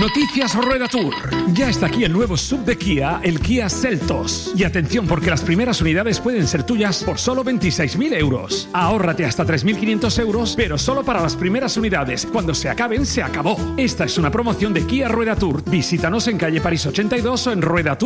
Noticias Rueda Tour. Ya está aquí el nuevo sub de Kia, el Kia Seltos. Y atención, porque las primeras unidades pueden ser tuyas por solo 26.000 euros. Ahórrate hasta 3.500 euros, pero solo para las primeras unidades. Cuando se acaben, se acabó. Esta es una promoción de Kia Rueda Tour. Visítanos en calle París 82 o en ruedatour.